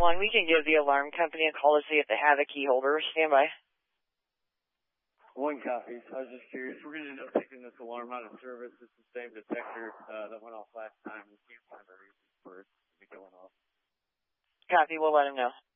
911. We can give the alarm company a call to see if they have a key holder. Stand by. 1 copy. I was just curious. We're going to end up taking this alarm out of service. It's the same detector that went off last time. We can't find a reason for it to be going off. Copy. We'll let him know.